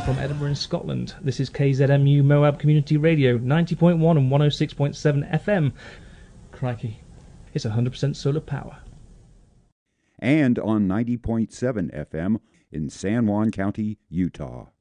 from Edinburgh in Scotland. This is KZMU Moab Community Radio, 90.1 and 106.7 FM. Crikey, it's 100% solar power. And on 90.7 FM in San Juan County, Utah.